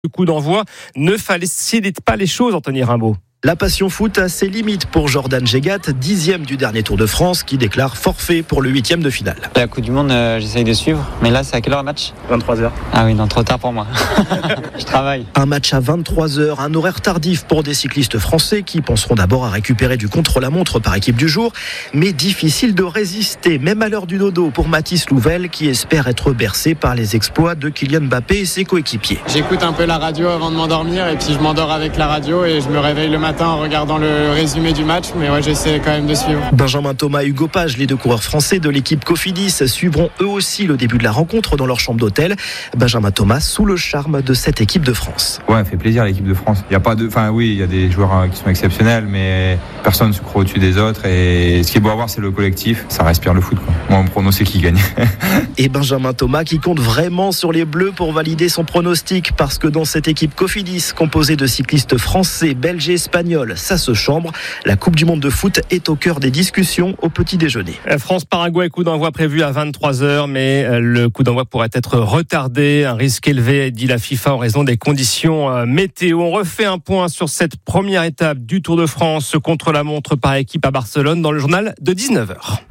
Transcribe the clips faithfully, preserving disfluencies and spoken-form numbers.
Le coup d'envoi ne facilite pas les choses, Anthony Rimbaud. La passion foot a ses limites pour Jordan Gégat, dixième du dernier Tour de France, qui déclare forfait pour le huitième de finale. La Coupe du Monde, euh, j'essaye de suivre, mais là c'est à quelle heure le match ? vingt-trois heures. Ah oui, non, trop tard pour moi. Je travaille. Un match à vingt-trois heures, un horaire tardif pour des cyclistes français qui penseront d'abord à récupérer du contre-la-montre par équipe du jour, mais difficile de résister, même à l'heure du dodo pour Mathis Louvel qui espère être bercé par les exploits de Kylian Mbappé et ses coéquipiers. J'écoute un peu la radio avant de m'endormir et puis je m'endors avec la radio et je me réveille le matin en regardant le résumé du match, mais ouais, j'essaie quand même de suivre. Benjamin Thomas et Hugo Page, les deux coureurs français de l'équipe Cofidis, suivront eux aussi le début de la rencontre dans leur chambre d'hôtel. Benjamin Thomas sous le charme de cette équipe de France. Ouais, elle fait plaisir l'équipe de France. Il y a pas de, enfin oui, il y a des joueurs qui sont exceptionnels, mais personne ne se croit au-dessus des autres. Et ce qui est beau à voir, c'est le collectif. Ça respire le foot, quoi. Moi, mon prono, c'est qui gagne. Et Benjamin Thomas qui compte vraiment sur les Bleus pour valider son pronostic, parce que dans cette équipe Cofidis composée de cyclistes français, belges et espagnols, ça se chambre. La Coupe du Monde de foot est au cœur des discussions au petit déjeuner. France-Paraguay, coup d'envoi prévu à vingt-trois heures, mais le coup d'envoi pourrait être retardé. Un risque élevé, dit la FIFA, en raison des conditions météo. On refait un point sur cette première étape du Tour de France contre la montre par équipe à Barcelone dans le journal de dix-neuf heures.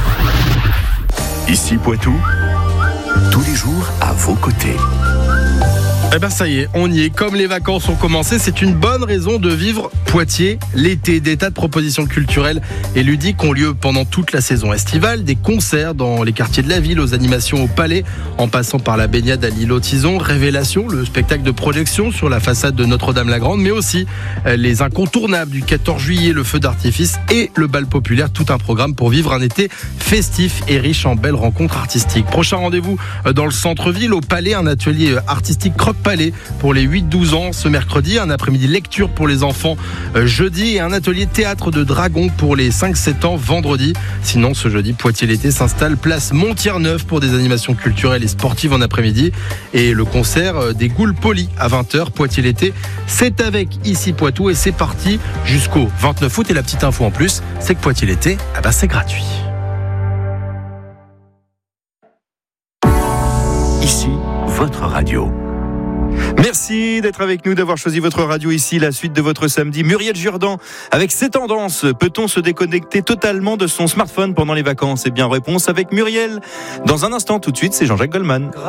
Ici Poitou, tous les jours à vos côtés. Eh ben ça y est, on y est. Comme les vacances ont commencé, c'est une bonne raison de vivre Poitiers l'été. Des tas de propositions culturelles et ludiques ont lieu pendant toute la saison estivale. Des concerts dans les quartiers de la ville, aux animations au Palais, en passant par la baignade à l'île Tison, Révélation, le spectacle de projection sur la façade de Notre-Dame-la-Grande, mais aussi les incontournables du quatorze juillet, le feu d'artifice et le bal populaire. Tout un programme pour vivre un été festif et riche en belles rencontres artistiques. Prochain rendez-vous dans le centre-ville, au Palais, un atelier artistique croque-palais pour les huit douze ans ce mercredi, un après-midi lecture pour les enfants jeudi et un atelier théâtre de dragon pour les cinq sept ans vendredi. Sinon, ce jeudi, Poitiers l'été s'installe place Montier-Neuf pour des animations culturelles et sportives en après-midi et le concert des Goules Polies à vingt heures. Poitiers l'été, c'est avec Ici Poitou et c'est parti jusqu'au vingt-neuf août. Et la petite info en plus, c'est que Poitiers l'été, ah ben c'est gratuit. Ici, votre radio. Merci d'être avec nous, d'avoir choisi votre radio ici, la suite de votre samedi. Muriel Jourdan, avec ses tendances, peut-on se déconnecter totalement de son smartphone pendant les vacances ? Eh bien, réponse avec Muriel. Dans un instant, tout de suite, c'est Jean-Jacques Goldman.